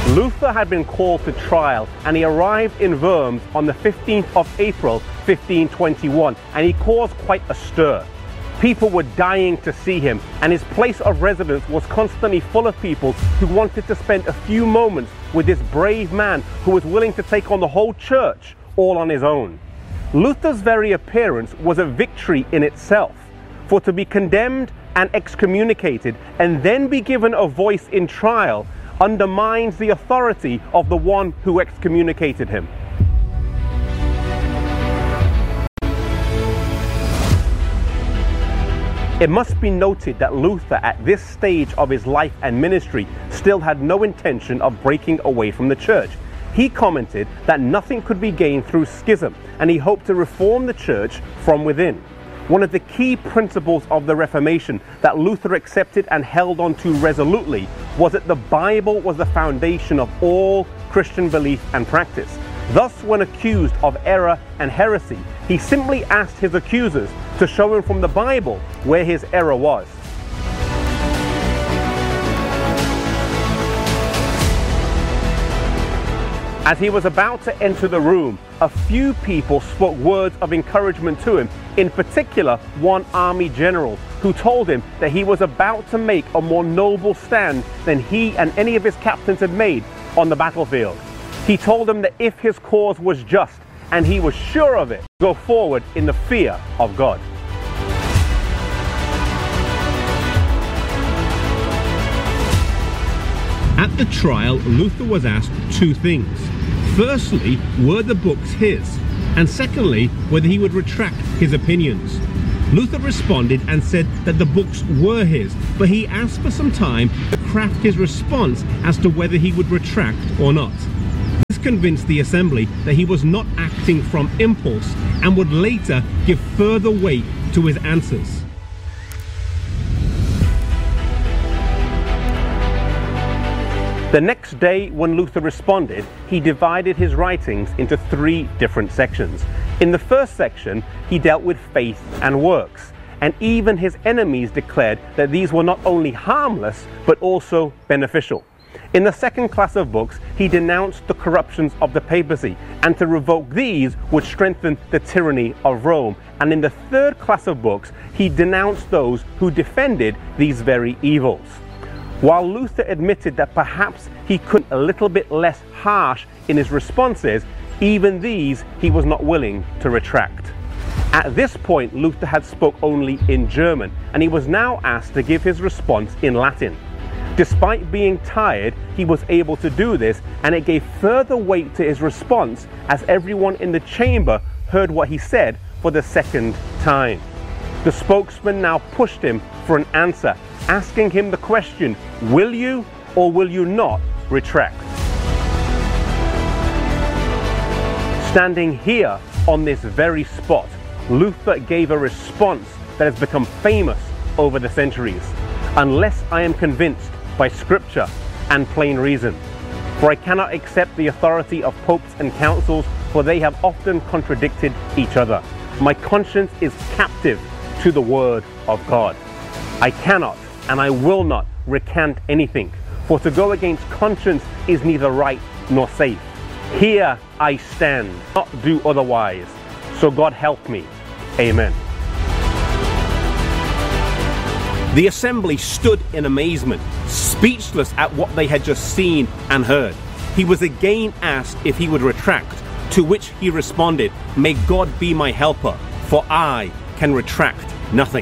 Luther had been called to trial, and he arrived in Worms on the 15th of April 1521, and he caused quite a stir. People were dying to see him, and his place of residence was constantly full of people who wanted to spend a few moments with this brave man who was willing to take on the whole church all on his own. Luther's very appearance was a victory in itself, for to be condemned and excommunicated and then be given a voice in trial undermines the authority of the one who excommunicated him. It must be noted that Luther, at this stage of his life and ministry, still had no intention of breaking away from the church. He commented that nothing could be gained through schism, and he hoped to reform the church from within. One of the key principles of the Reformation that Luther accepted and held on to resolutely was that the Bible was the foundation of all Christian belief and practice. Thus, when accused of error and heresy, he simply asked his accusers to show him from the Bible where his error was. As he was about to enter the room, a few people spoke words of encouragement to him, in particular one army general who told him that he was about to make a more noble stand than he and any of his captains had made on the battlefield. He told him that if his cause was just, and he was sure of it, go forward in the fear of God. At the trial, Luther was asked two things. Firstly, were the books his? And secondly, whether he would retract his opinions. Luther responded and said that the books were his, but he asked for some time to craft his response as to whether he would retract or not. This convinced the assembly that he was not acting from impulse and would later give further weight to his answers. The next day, when Luther responded, he divided his writings into three different sections. In the first section, he dealt with faith and works, and even his enemies declared that these were not only harmless, but also beneficial. In the second class of books, he denounced the corruptions of the papacy, and to revoke these would strengthen the tyranny of Rome. And in the third class of books, he denounced those who defended these very evils. While Luther admitted that perhaps he could be a little bit less harsh in his responses, even these he was not willing to retract. At this point, Luther had spoke only in German, and he was now asked to give his response in Latin. Despite being tired, he was able to do this, and it gave further weight to his response as everyone in the chamber heard what he said for the second time. The spokesman now pushed him for an answer, asking him the question, will you or will you not retract? Standing here on this very spot, Luther gave a response that has become famous over the centuries. Unless I am convinced by scripture and plain reason. For I cannot accept the authority of popes and councils, for they have often contradicted each other. My conscience is captive to the word of God. I cannot and I will not recant anything, for to go against conscience is neither right nor safe. Here I stand, not do otherwise. So God help me. Amen. The assembly stood in amazement, speechless at what they had just seen and heard. He was again asked if he would retract, to which he responded, "May God be my helper, for I can retract nothing."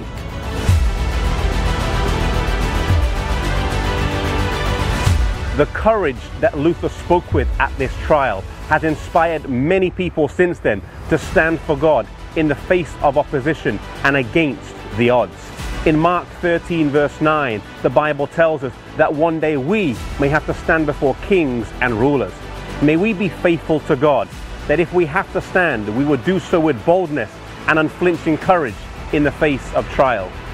The courage that Luther spoke with at this trial has inspired many people since then to stand for God in the face of opposition and against the odds. In Mark 13 verse 9, the Bible tells us that one day we may have to stand before kings and rulers. May we be faithful to God, that if we have to stand, we would do so with boldness and unflinching courage in the face of trial.